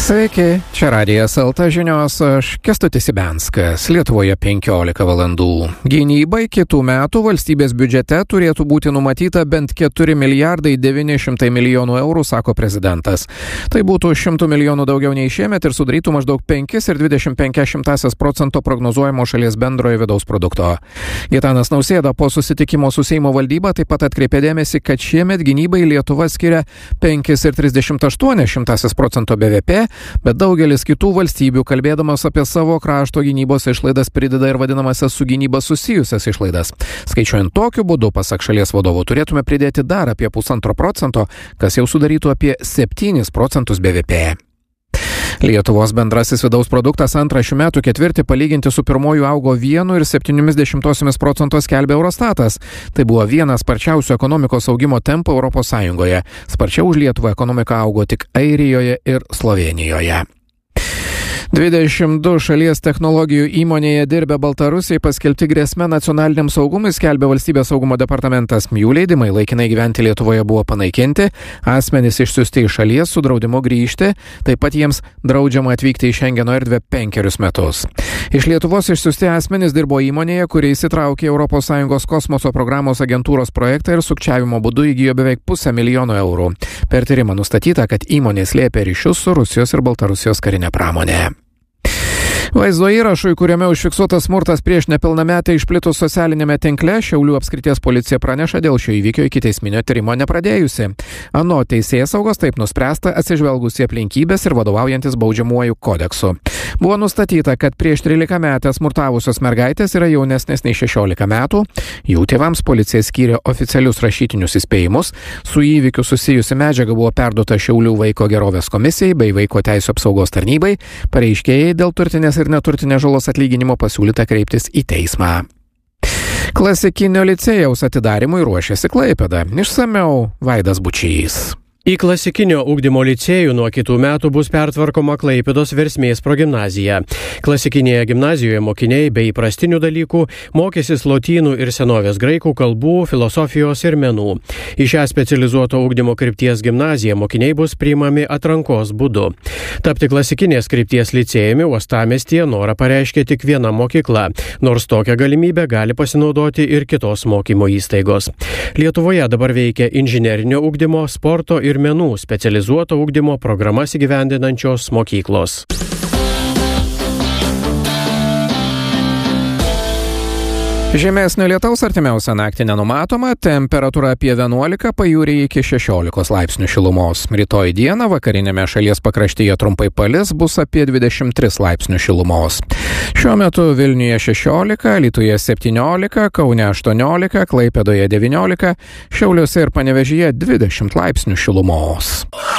Sveiki, čia Radijas LT žinios, aš Kęstutis Ibenskas, Lietuvoje 15 valandų. Gynybai kitų metų valstybės biudžete turėtų būti numatyta bent 4 milijardai 900 milijonų eurų, sako prezidentas. Tai būtų 100 milijonų daugiau nei šiemet ir sudarytų maždaug 5,25% prognozuojamo šalies bendrojo vidaus produkto. Gitanas Nausėda po susitikimo su Seimo valdyba taip pat atkreipė dėmesį, kad šiemet gynybai Lietuva skiria 5,38% BVP, bet daugelis kitų valstybių, kalbėdamas apie savo krašto gynybos išlaidas, prideda ir vadinamasias su gynyba susijusias išlaidas. Skaičiuojant tokiu būdu, pasak šalies vadovo, turėtume pridėti dar apie 0,5%, kas jau sudarytų apie 7% BVP. Lietuvos bendrasis vidaus produktas antrą šių metų ketvirtį palyginti su pirmoju augo 1,7%, skelbia Eurostatas. Tai buvo vienas sparčiausių ekonomikos augimo tempų Europos Sąjungoje. Sparčiau už Lietuvą ekonomika augo tik Airijoje ir Slovėnijoje. 22 šalies technologijų įmonėje dirbę Baltarusiai paskelbti grėsme nacionaliniam saugumui, skelbia Valstybės saugumo departamentas. Jų leidimai laikinai gyventi Lietuvoje buvo panaikinti, asmenys išsiųsti iš šalies su draudimu grįžti, taip pat jiems draudžiama atvykti į Šengeno erdvę 5 metus. Iš Lietuvos išsiųsti asmenys dirbo įmonėje, kuri įsitraukė ES kosmoso programos agentūros projektą ir sukčiavimo būdu įgijo beveik 500 000 eurų. Per tyrimą nustatyta, kad įmonė slėpė ryšius su Rusijos ir Baltarusijos karinė pramonė. Vaizdo įrašui, kuriame užfiksuotas smurtas prieš nepilnametę išplitus socialinėme tinkle, Šiaulių apskrities policija praneša dėl šio įvykio ikiteisminio tyrimo nepradėjusi. Anot teisėsaugos taip nuspręsta atsižvelgus į aplinkybės ir vadovaujantis baudžiamuoju kodeksu. Buvo nustatyta, kad prieš 13-metę smurtavusios mergaitės yra jaunesnės nei 16 metų. Jų tėvams policija skyrė oficialius rašytinius įspėjimus. Su įvykiu susijusi medžiaga buvo perduota Šiaulių vaiko gerovės komisijai bei vaiko teisių apsaugos tarnybai. Pareiškėjai dėl turtinės ir neturtinės žalos atlyginimo pasiūlyta kreiptis į teismą. Klasikinio licėjaus atidarymui ruošiasi Klaipėda. Išsamiau Vaidas Bučys. Į klasikinio ugdymo licėjų nuo kitų metų bus pertvarkoma Klaipėdos Versmės progimnazija. Klasikinėje gimnazijoje mokiniai be įprastinių dalykų mokysis lotynų ir senovės graikų kalbų, filosofijos ir menų. Į šią specializuoto ugdymo krypties gimnaziją mokiniai bus priimami atrankos būdu. Tapti klasikinės krypties licėjumi uostamiestyje norą pareiškė tik viena mokykla, nors tokią galimybę gali pasinaudoti ir kitos mokymo įstaigos. Lietuvoje dabar veikia inžinerinio ugdymo, sporto ir menų specializuoto ugdymo programas įgyvendinančios mokyklos. Žemesnio lietaus artimiausią naktį nenumatoma, temperatūra apie 11, pajūryje iki 16 laipsnių šilumos. Rytoj dieną vakarinėme šalies pakraštyje trumpai palis, bus apie 23 laipsnių šilumos. Šiuo metu Vilniuje 16, Alytuje 17, Kaune 18, Klaipėdoje 19, Šiauliuose ir Panevėžyje 20 laipsnių šilumos.